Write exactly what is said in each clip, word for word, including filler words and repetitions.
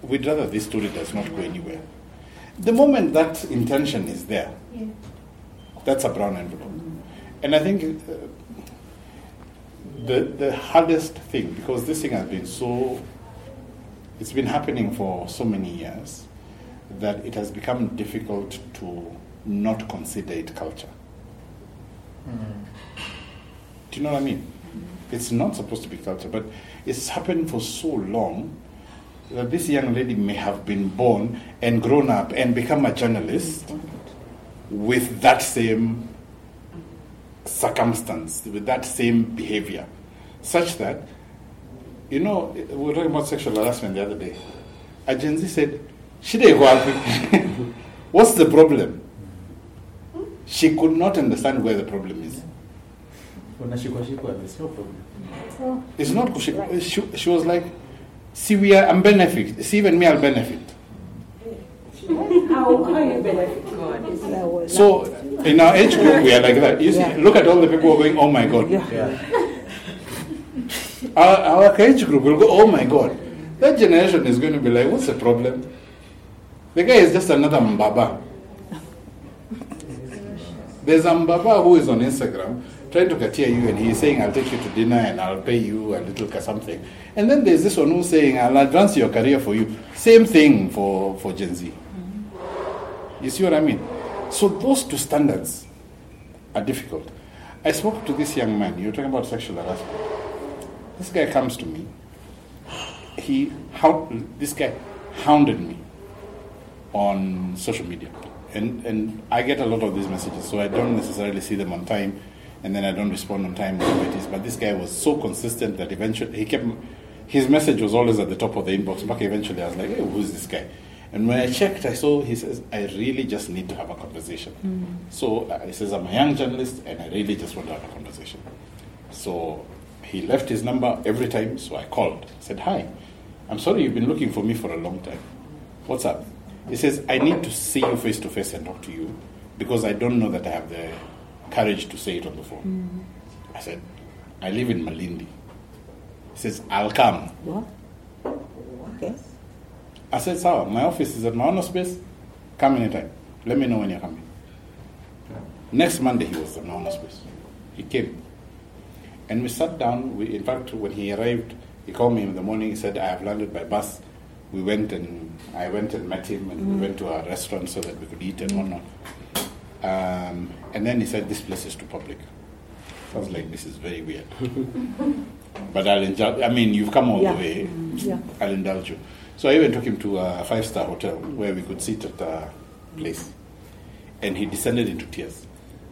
we'd rather this story does not go anywhere. The moment that intention is there, yeah. that's a brown envelope. Mm-hmm. And I think uh, the the hardest thing, because this thing has been so, it's been happening for so many years, that it has become difficult to not consider it culture. Mm-hmm. Do you know what I mean? Mm-hmm. It's not supposed to be culture, but it's happened for so long that this young lady may have been born and grown up and become a journalist with that same circumstance, with that same behavior, such that, you know, we were talking about sexual harassment the other day. A Gen Z said, what's the problem? She could not understand where the problem is. There's no problem. It's not, she, she, she was like, see, we are, I'm benefit. See, even me, I'll benefit. How, how you benefit God? So, in our age group, we are like that. You see, yeah. Look at all the people who are going, oh my God. Yeah. Yeah. Our, our age group will go, oh my God. That generation is going to be like, what's the problem? The guy is just another Mbaba. There's a Mbaba who is on Instagram trying to katia you, and he's saying, I'll take you to dinner and I'll pay you a little something. And then there's this one who's saying, I'll advance your career for you. Same thing for, for Gen Z. Mm-hmm. You see what I mean? So those two standards are difficult. I spoke to this young man. You were talking about sexual harassment. This guy comes to me. He, how, this guy hounded me on social media. And, and I get a lot of these messages, so I don't necessarily see them on time. And then I don't respond on time, whatever it is. But this guy was so consistent that eventually he kept, his message was always at the top of the inbox. But eventually I was like, hey, who's this guy? And when I checked, I saw, he says, I really just need to have a conversation. Mm. So uh, he says, I'm a young journalist and I really just want to have a conversation. So he left his number every time, so I called. I said, hi, I'm sorry you've been looking for me for a long time. What's up? He says, I need to see you face to face and talk to you because I don't know that I have the courage to say it on the phone. Mm-hmm. I said, I live in Malindi. He says, I'll come. What? Okay. I said, Sawa, my office is at Maono Space. Come anytime. Let me know when you're coming. Next Monday, he was at Maono Space. He came. And we sat down. We, in fact, when he arrived, he called me in the morning. He said, I have landed by bus. We went and I went and met him, and mm. we went to a restaurant so that we could eat and whatnot. Um, and then he said, this place is too public. I was like, this is very weird. But I'll indulge, I mean, you've come all yeah. the way. Yeah. I'll indulge you. So I even took him to a five-star hotel where we could sit at a place. And he descended into tears.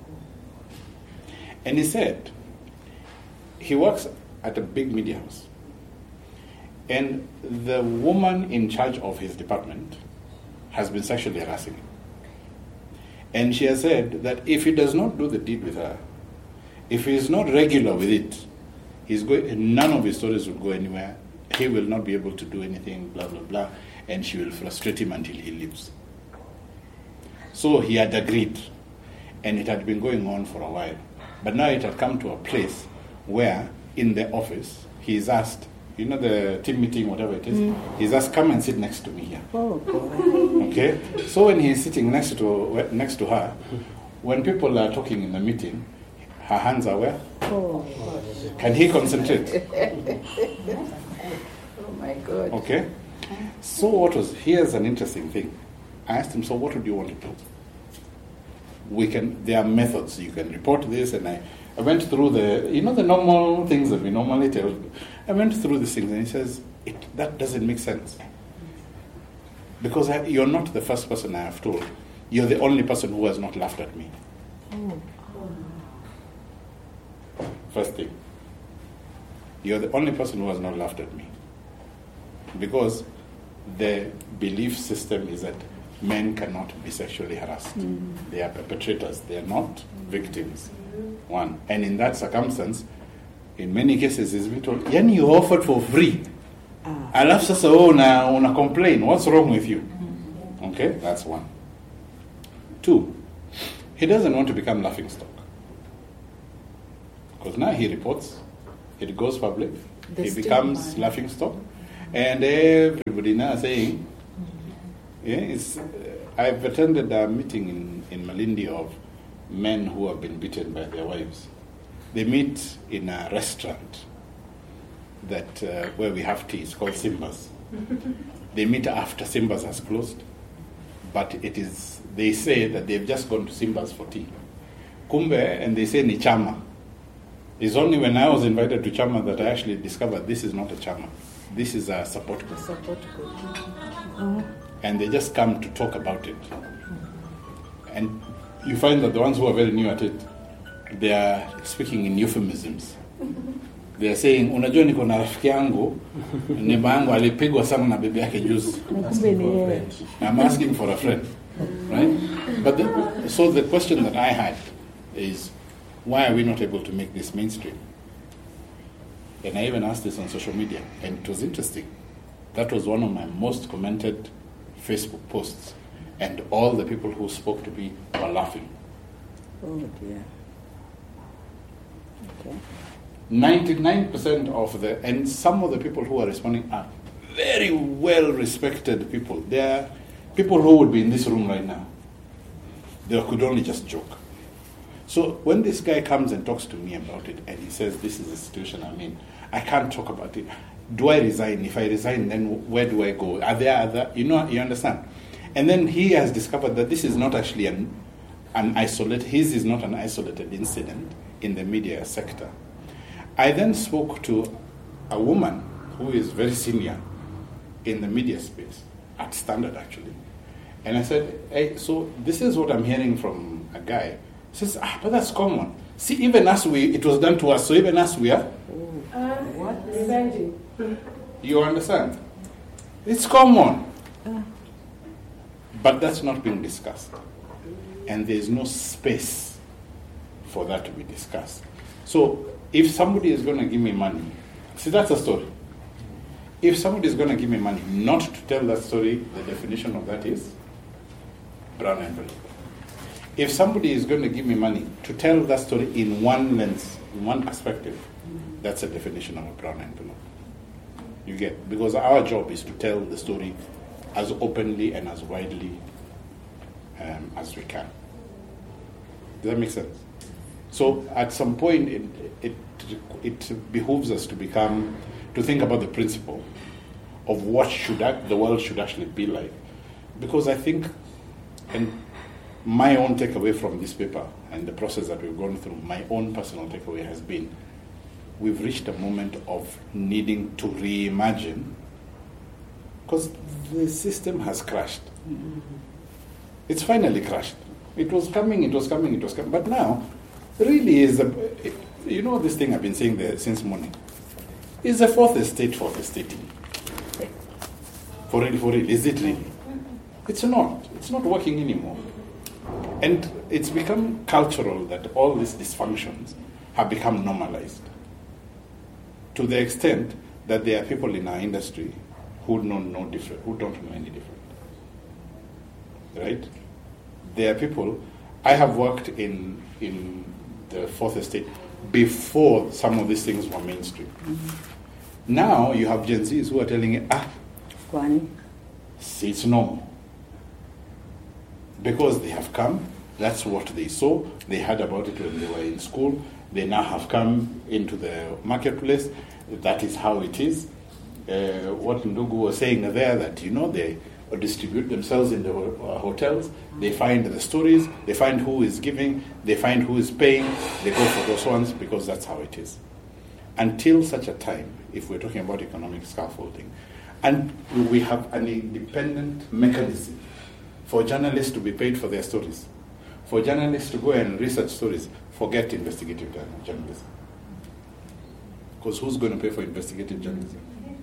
And he said, he works at a big media house. And the woman in charge of his department has been sexually harassing him. And she has said that if he does not do the deed with her, if he is not regular with it, he's going, none of his stories will go anywhere. He will not be able to do anything, blah, blah, blah. And she will frustrate him until he leaves. So he had agreed. And it had been going on for a while. But now it had come to a place where, in the office, he is asked, you know, the team meeting, whatever it is, mm. he's asked, come and sit next to me here. Oh, boy. Okay? So when he's sitting next to next to her, when people are talking in the meeting, her hands are where? Oh, can he concentrate? Oh, my God. Okay? So what was, here's an interesting thing. I asked him, so what would you want to do? We can, there are methods. You can report this, and I, I went through the, you know, the normal things that we normally tell. I went through these things, and he says, it, that doesn't make sense. Because I, you're not the first person I have told. You're the only person who has not laughed at me. Oh. First thing. You're the only person who has not laughed at me. Because the belief system is that men cannot be sexually harassed. Mm. They are perpetrators. They are not victims. One. And in that circumstance, in many cases, he's been told, yani you offered for free. Ah. Alafu sasa wewe una, una complain. What's wrong with you? Mm-hmm. Okay, that's one. Two, he doesn't want to become laughingstock. Because now he reports, it goes public, the he becomes laughingstock, And everybody now saying, yeah, it's, uh, I've attended a meeting in, in Malindi of men who have been beaten by their wives. They meet in a restaurant that uh, where we have tea. It's called Simba's. They meet after Simba's has closed, but it is. They say that they've just gone to Simba's for tea. Kumbe, and they say ni chama. It's only when I was invited to chama that I actually discovered this is not a chama. This is a support group. Support group. And they just come to talk about it. And you find that the ones who are very new at it, they are speaking in euphemisms. They are saying, unajua niko na rafiki yangu, neighbor yangu alipigwa sana na bibi yake juzi. Asking for a friend. I'm asking for a friend, right? But the, so the question that I had is, why are we not able to make this mainstream? And I even asked this on social media, and it was interesting. That was one of my most commented Facebook posts, and all the people who spoke to me were laughing. Oh dear. Okay. ninety-nine percent of the, and some of the people who are responding are very well respected people. They are people who would be in this room right now. They could only just joke. So when this guy comes and talks to me about it, and he says, this is the situation I'm in, I can't talk about it. Do I resign? If I resign, then where do I go? Are there other, you know, you understand? And then he has discovered that this is not actually an, an isolated, his is not an isolated incident in the media sector. I then spoke to a woman who is very senior in the media space, at Standard actually. And I said, hey, so this is what I'm hearing from a guy. He says, ah, but that's common. See, even us, we, it was done to us, so even us, we are. Uh, what? Revenging. You understand? It's common. But that's not being discussed. And there's no space for that to be discussed. So if somebody is going to give me money, see, that's a story. If somebody is going to give me money not to tell that story, the definition of that is brown envelope. If somebody is going to give me money to tell that story in one lens, in one perspective, that's a definition of a brown envelope. You get? Because our job is to tell the story as openly and as widely um, as we can. Does that make sense? So at some point, it, it, it behooves us to become, to think about the principle of what should act, the world should actually be like. Because I think, and my own takeaway from this paper and the process that we've gone through, my own personal takeaway has been, we've reached a moment of needing to reimagine, because the system has crashed. Mm-hmm. It's finally crashed. It was coming, it was coming, it was coming. But now, really is, a, you know this thing I've been saying there since morning, is the fourth estate fourth estating. For real, for real, is it really? It's not. It's not working anymore. And it's become cultural that all these dysfunctions have become normalized, to the extent that there are people in our industry who know no different, who don't know any different. Right? There are people, I have worked in in the fourth estate before some of these things were mainstream. Mm-hmm. Now you have Gen Zs who are telling you, ah, Kwani? see, it's normal. Because they have come, that's what they saw, they heard about it when they were in school, they now have come into the marketplace, that is how it is. Uh, what Ndugu was saying there, that, you know, they distribute themselves in the uh, hotels, they find the stories, they find who is giving, they find who is paying, they go for those ones because that's how it is. Until such a time, if we're talking about economic scaffolding, and we have an independent mechanism for journalists to be paid for their stories, for journalists to go and research stories, forget investigative journalism. Because who's going to pay for investigative journalism?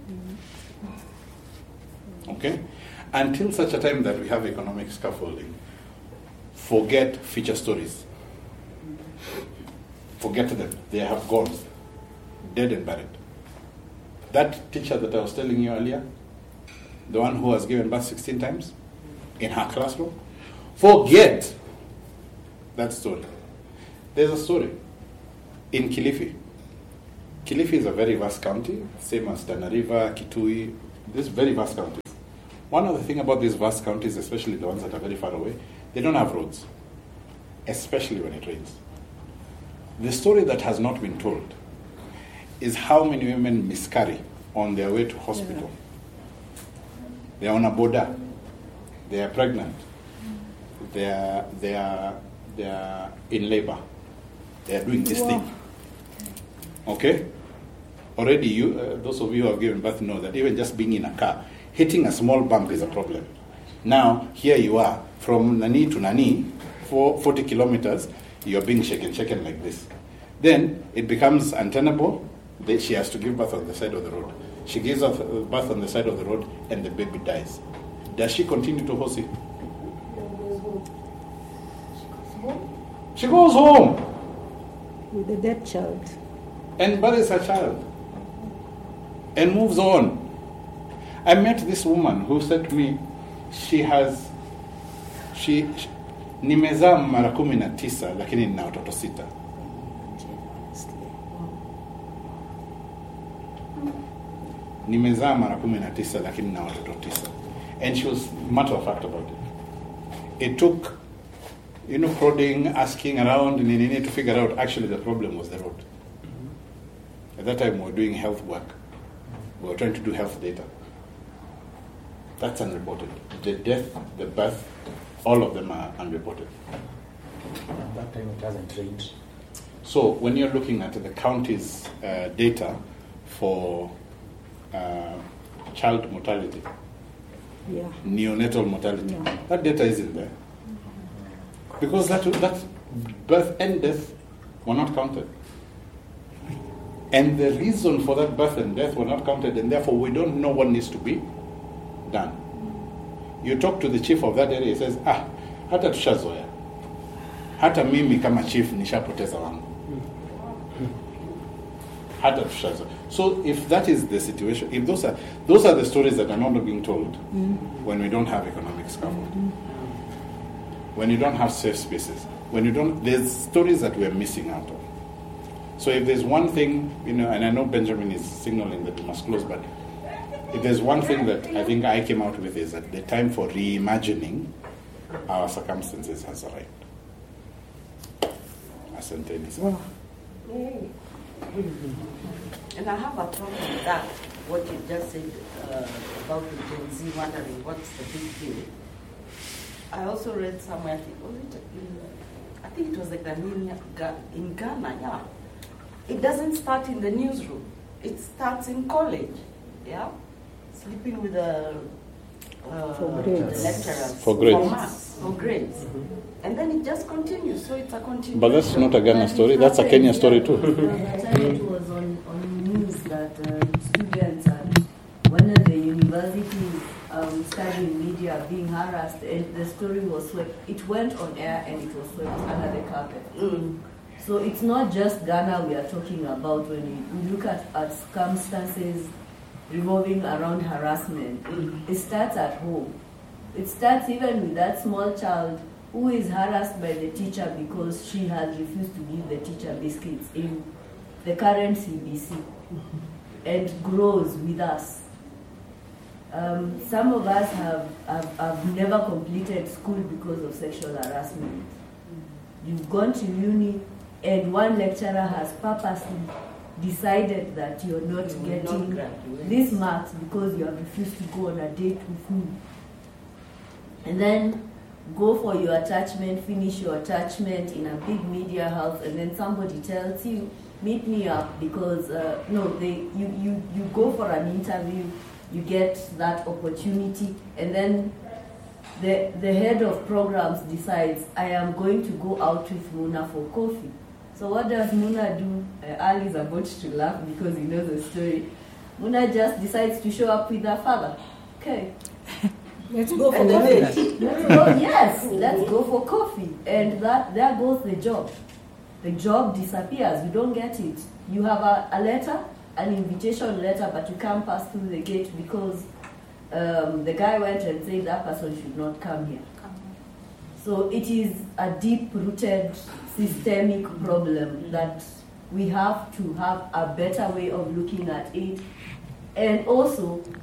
Okay? Until such a time that we have economic scaffolding, forget feature stories. Forget them. They have gone. Dead and buried. That teacher that I was telling you earlier, the one who was given birth sixteen times in her classroom, forget that story. There's a story in Kilifi. Kilifi is a very vast county, same as Tana River, Kitui, these very vast counties. One of the things about these vast counties, especially the ones that are very far away, they don't have roads, especially when it rains. The story that has not been told is how many women miscarry on their way to hospital. Yeah. They're on a border, they are pregnant, they are, they are, they are in labor, they are doing this wow. thing. Okay? Already, you, uh, those of you who have given birth know that even just being in a car, hitting a small bump is a problem. Now, here you are, from Nani to Nani, for forty kilometers, you're being shaken, shaken like this. Then it becomes untenable. Then she has to give birth on the side of the road. She gives birth on the side of the road, and the baby dies. Does she continue to host it? She goes home. With a dead child. And buries her child. And moves on. I met this woman who said to me, she has, she, nimezaa mara kumi na tisa, lakini nina watoto sita. Nimezaa mara kumi na tisa, lakini nina watoto tisa. And she was matter of fact about it. It took, you know, prodding, asking around, and you need to figure out actually the problem was the road. At that time we were doing health work. We were trying to do health data. That's unreported. The death, the birth, all of them are unreported. At that time it hasn't changed. So when you're looking at the county's uh, data for uh, child mortality, yeah. neonatal mortality, yeah. that data isn't there. Because that, that birth and death were not counted. And the reason for that birth and death were not counted, and therefore we don't know what needs to be done. You talk to the chief of that area, he says, ah, hata tushazoea. Hata mimi kama chief nishapoteza wangu. Hata tushazoea. So if that is the situation, if those are those are the stories that are not being told mm. when we don't have economic scaffold, mm. when you don't have safe spaces, when you don't, there's stories that we're missing out of. So if there's one thing, you know, and I know Benjamin is signaling that we must close, but if there's one thing that I think I came out with is that the time for reimagining our circumstances has arrived. Asante Nisa. And I have a problem with that, what you just said uh, about the Gen Z wondering what's the big deal. I also read somewhere, I think, was it in, I think it was like in Ghana, yeah. It doesn't start in the newsroom. It starts in college, yeah? Sleeping with the, uh, for the lecturers. For grades. For maths, for grades. Mm-hmm. And then it just continues, so it's a continuation. But that's not a Ghana story, that's a Kenya story too. It was on, on news that uh, students at one of the universities um, studying media being harassed, and the story was swept. It went on air and it was swept under the carpet. Mm. So it's not just Ghana we are talking about when we, we look at, at circumstances revolving around harassment. Mm. It starts at home. It starts even with that small child who is harassed by the teacher because she has refused to give the teacher biscuits in the current C B C and grows with us. Um, some of us have, have, have never completed school because of sexual harassment. You've gone to uni and one lecturer has purposely decided that you're not you getting not these marks because you have refused to go on a date with me. And then go for your attachment, finish your attachment in a big media house, and then somebody tells you, meet me up because, uh, no, they, you, you, you go for an interview, you get that opportunity, and then the, the head of programs decides, I am going to go out with Muna for coffee. So what does Muna do? Uh, Ali is about to laugh because he knows the story. Muna just decides to show up with her father. Okay. Let's go for coffee. Let's go, yes, let's go for coffee. And that there goes the job. The job disappears. You don't get it. You have a, a letter, an invitation letter, but you can't pass through the gate because um, the guy went and said that person should not come here. So it is a deep-rooted systemic problem that we have to have a better way of looking at it. And also,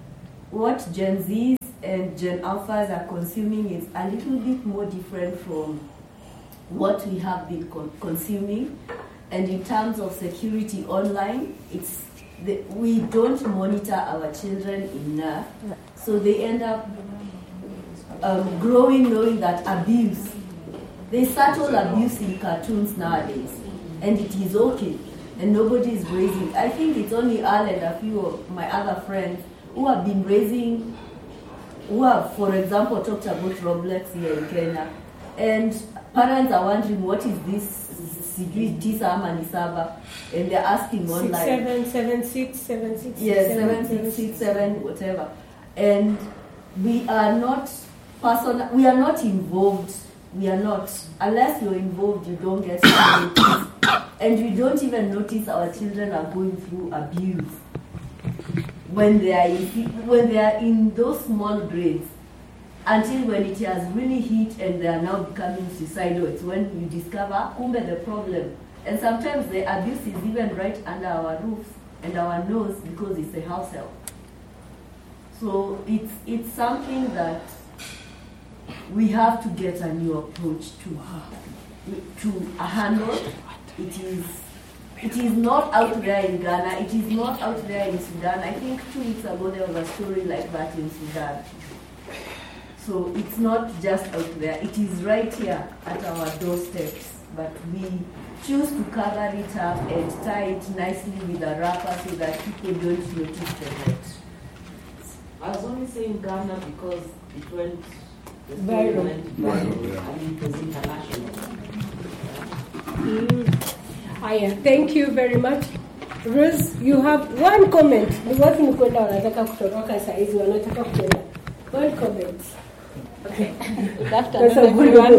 what Gen Zs and Gen Alphas are consuming is a little bit more different from what we have been con- consuming. And in terms of security online, it's the, we don't monitor our children enough, so they end up um, growing knowing that abuse. There's subtle abuse in cartoons nowadays, and it is okay, and nobody is raising. I think it's only Al and a few of my other friends who have been raising, who have, for example, talked about Roblox here in Kenya, and parents are wondering what is this sijui tisa ama ni saba, and they're asking online. Six, seven, seven, six, seven, six, yes, seven, seven, six, six, seven, whatever. And we are not personal. We are not involved. We are not. Unless you're involved, you don't get noticed. And we don't even notice our children are going through abuse when they are in, when they are in those small grades. Until when it has really hit and they are now becoming suicidal, it's when you discover kumbe the problem. And sometimes the abuse is even right under our roofs and our nose because it's a house help. So it's it's something that we have to get a new approach to to handle. It is it is not out there in Ghana. It is not out there in Sudan. I think two weeks ago there was a story like that in Sudan. So it's not just out there, it is right here at our doorsteps, but we choose to cover it up and tie it nicely with a wrapper so that people don't notice the net. I was only saying Ghana because it went, the story Viral. went Viral, viral. yeah. I mean, it was international. Mm. Aya, thank you very much. Rose, you have one comment. Ni watu ni kwenda wanataka kutoroka saa hizi wanataka kuenda. One comment. Okay. Good afternoon, everyone.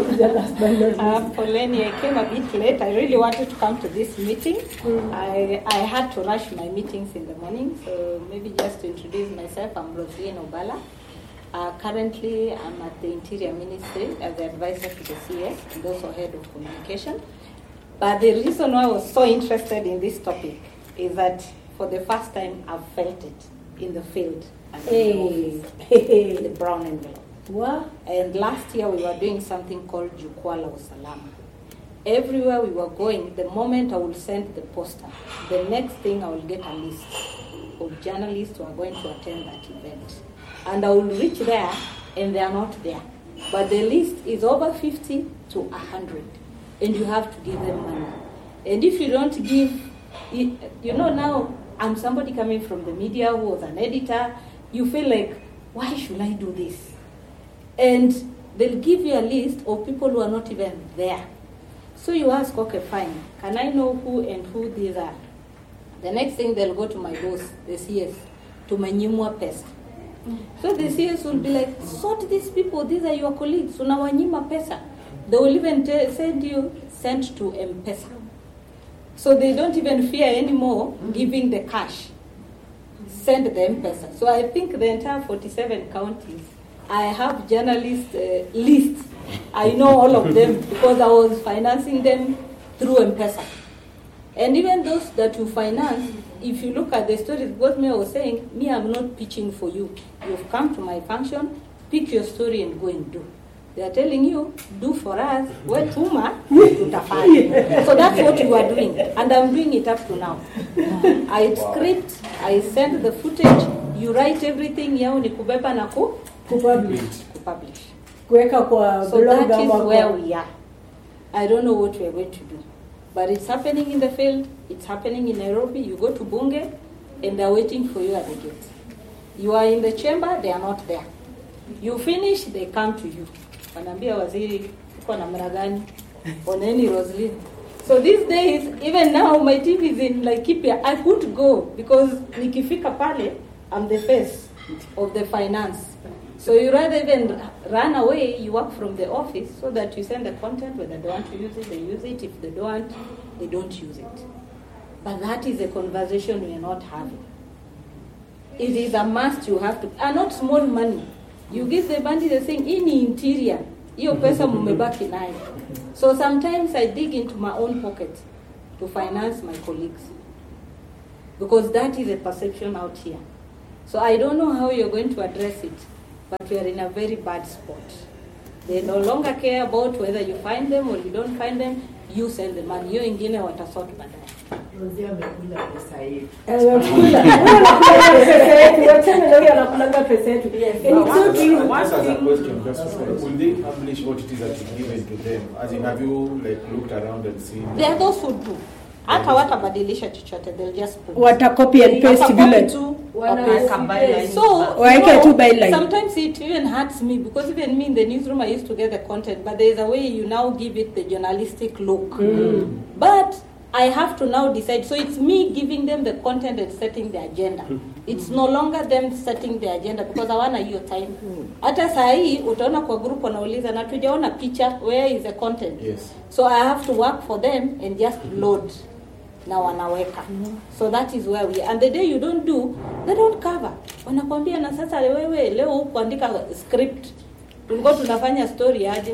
Uh, Poleni, I came a bit late. I really wanted to come to this meeting. Mm. I, I had to rush my meetings in the morning, so maybe just to introduce myself, I'm Rosalie Obala. Uh, currently, I'm at the Interior Ministry as the advisor to the C S and also head of communication. But the reason why I was so interested in this topic is that for the first time, I've felt it in the field and hey. in the office, the brown envelope. What? And last year we were doing something called Jukwaa la Usalama. Everywhere we were going, the moment I will send the poster, the next thing I will get a list of journalists who are going to attend that event. And I will reach there and they are not there. But the list is over fifty to one hundred. And you have to give them money. And if you don't give, you, you know now, I'm somebody coming from the media who was an editor, you feel like, why should I do this? And they'll give you a list of people who are not even there. So you ask, okay, fine, can I know who and who these are? The next thing they'll go to my boss, the C S, to Manyimwa Pesa. So the C S will be like, sort these people, these are your colleagues, unawanyima pesa. They will even t- send you, sent to M-Pesa. So they don't even fear anymore giving the cash. Send the M-Pesa. So I think the entire forty-seven counties, I have journalist uh, lists. I know all of them because I was financing them through M-Pesa. And even those that you finance, if you look at the stories, what me was saying, me, I'm not pitching for you. You've come to my function, pick your story and go and do. They are telling you, do for us, we're tuma, utafanya. So that's what you are doing. And I'm doing it up to now. I script, I send the footage, you write everything, yao ni kubeba na ku? Kupublish. Kupublish. Kuweka kwa So blog that is ama where kwa- we are. I don't know what we are going to do. But it's happening in the field, it's happening in Nairobi. You go to Bunge, and they're waiting for you at the gate. You are in the chamber, they are not there. You finish, they come to you. Wanambia waziri, uko namna gani? Oneni Rosalie. So these days, even now, my team is in Laikipia. I could go because nikifika pale, I'm the face of the finance. So you rather even run away, you work from the office so that you send the content. Whether they want to use it, they use it. If they don't, they don't use it. But that is a conversation we are not having. It is a must you have to, and not small money. You give the bandit the thing, in interior, hiyo pesa mumebaki nayo. So sometimes I dig into my own pocket to finance my colleagues. Because that is a perception out here. So I don't know how you're going to address it, but you're in a very bad spot. They no longer care about whether you find them or you don't find them. You send the money. You ingine watasort baadaye. Rosie amekula pesa yetu. Just as a question, just to say, will they publish what it is that is given to them? As in, have you like looked around and seen? There are those who do. Hata watabadilisha chochote, they'll just put. Watacopy and paste vile. So, Waeke tu byline. sometimes it even hurts me because even me in the newsroom I used to get the content, but there is a way you now give it the journalistic look. Mm. But I have to now decide. So it's me giving them the content and setting the agenda. It's no longer them setting the agenda because hawana hiyo time. Hata saa hii utaona kwa group wanauliza na tujaona picha, where is the content? Yes. So I have to work for them and just load. Na wanaweka. So that is where we are. And the day you don't do, they don't cover. Wanakwambia na sasa wewe leo kuandika script. Tulikuwa tunafanya story aje.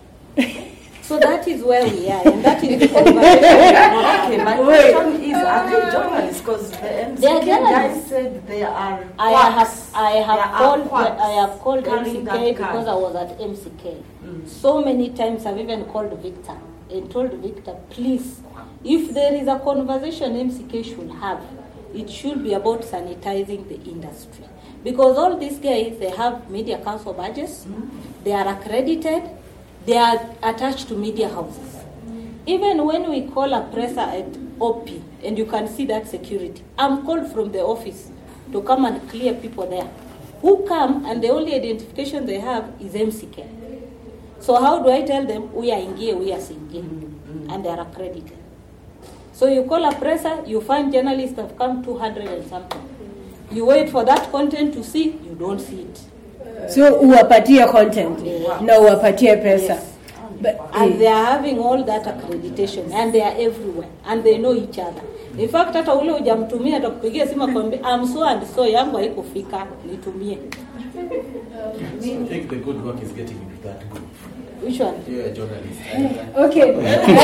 So that is where we are, and that is the conversation. Okay, my question is, are they journalists? Because the M C K They are journalists. guys said they are I quacks. have I have They are called quacks I have called M C carrying K that because card. I was at M C K. So many times I've even called Victor and told Victor, please, if there is a conversation M C K should have, it should be about sanitizing the industry. Because all these guys, they have media council badges, they are accredited, they are attached to media houses. Even when we call a presser at O P, and you can see that security, I'm called from the office to come and clear people there. Who come and the only identification they have is M C K. So how do I tell them, we are ingie, we are singie, and they are accredited. So you call a presser, you find journalists have come two hundred and something. You wait for that content to see, you don't see it. So uwapatie content na uwapatie pesa. Yes. But, And they are having all that accreditation and they are everywhere and they know each other. In fact, hata ule hujamtumia atakupigia simu akwambia I'm so and so yangu haikufika nitumie. I think the good work is getting into that group. Which one? You're a journalist. okay.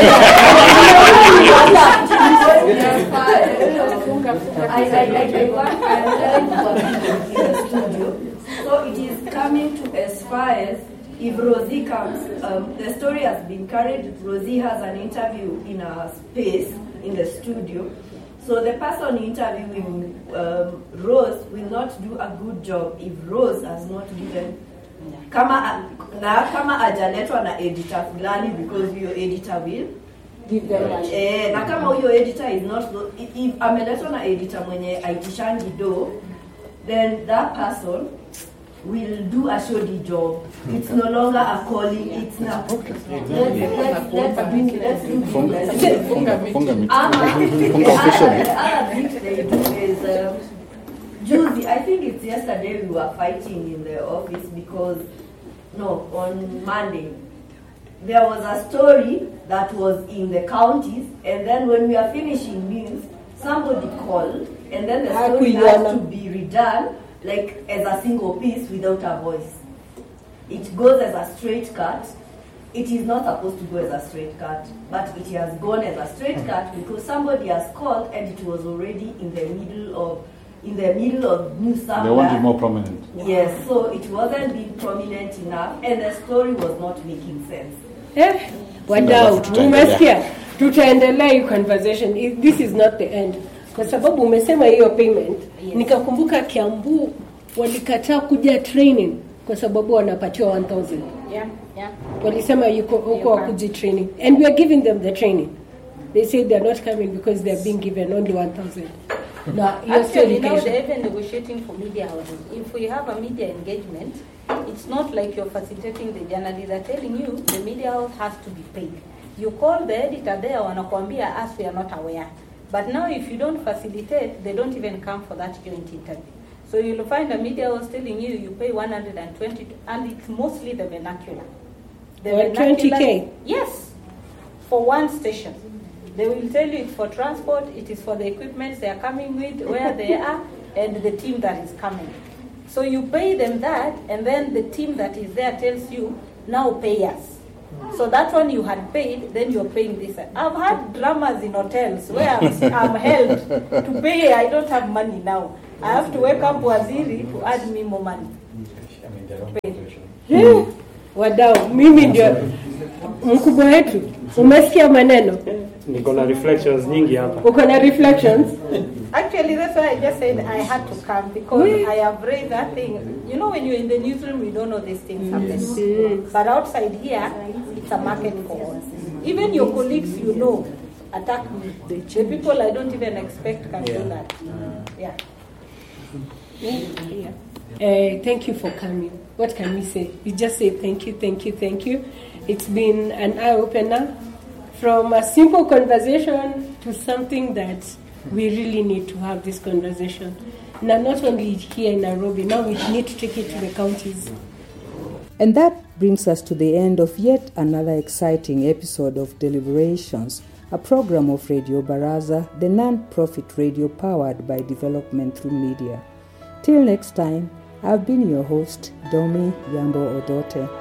I, I, I, I work I in the studio. So it is coming to as far as if Rosie comes, um, the story has been carried. Rosie has an interview in a space in the studio. So the person interviewing um, Rose will not do a good job if Rose has not given kama na kama ajaletwa na editor fulani because your editor will Give them money. eh, na kama huyo editor is not if, if ameletwa na editor mwenye aitishangi do, then that person will do a shoddy job. It's no longer a calling. It's now. Let's let's let's do let's do Funga funga meet. the Funga officially. other, other thing they do is um, Juicy, I think it's yesterday we were fighting in the office because no, on Monday there was a story that was in the counties, and then when we are finishing news, somebody called, and then the story has to be redone like as a single piece without a voice. It goes as a straight cut. It is not supposed to go as a straight cut, but it has gone as a straight cut because somebody has called and it was already in the middle of in the middle of news somewhere. They want it more prominent. Yes, so it wasn't being prominent enough, and the story was not making sense. Eh, wadau, umesikia? Tutaendelea hii conversation. This is not the end. Kwa sababu umesema hiyo payment, yes. Nikakumbuka Kiambu walikataa kuja training kwa sababu wanapatiwa one thousand. Yeah, yeah. Walisema yuko huko wakuji training. And we are giving them the training. They say they are not coming because they are being given only one thousand. No, actually, now they're even negotiating for media houses. If we have a media engagement, it's not like you're facilitating the journalists. They're telling you the media house has to be paid. You call the editor there, wanakuambia us, we are not aware. But now if you don't facilitate, they don't even come for that joint interview. So you'll find a media house telling you you pay one hundred twenty, and it's mostly the vernacular. The one hundred twenty K? Yes, for one station. They will tell you it's for transport, it is for the equipment they are coming with, where they are, and the team that is coming. So you pay them that, and then the team that is there tells you, now pay us. So that one you had paid, then you're paying this. I've had dramas in hotels where I'm, I'm held to pay, I don't have money now. I have to wake up Waziri to add me more money. Eh, wadau, mimi ndio mkubwa wetu. Umesikia maneno? Niko na reflections nyingi hapa. Uko na reflections? Actually, that's why I just said I had to come, because oui. I have read that thing. You know, when you're in the newsroom, you don't know these things happen. Mm-hmm. But outside here, it's a market for us. Even your colleagues, you know, attack me. The people I don't even expect can yeah. do that. Yeah. yeah. Uh, thank you for coming. What can we say? We just say thank you, thank you, thank you. It's been an eye-opener, from a simple conversation to something that we really need to have this conversation. Now, not only here in Nairobi, now we need to take it to the counties. And that brings us to the end of yet another exciting episode of Deliberations, a program of Radio Baraza, the non-profit radio powered by development through media. Till next time, I've been your host, Domi Yambo Odote.